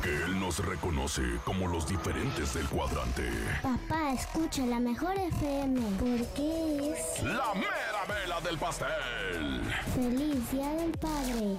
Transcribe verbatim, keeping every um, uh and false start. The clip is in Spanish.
Porque él nos reconoce como los diferentes del cuadrante. Papá, escucha la mejor F M, porque es... ¡La mera vela del pastel! ¡Feliz Día del Padre!